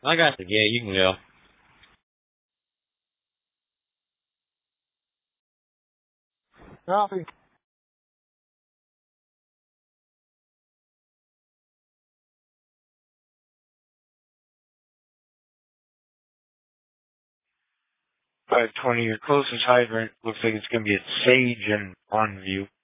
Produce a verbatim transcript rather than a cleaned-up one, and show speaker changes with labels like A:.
A: I got the yeah, you can go.
B: Coffee.
A: five twenty, your closest hydrant looks like it's going to be at Sage and Onview.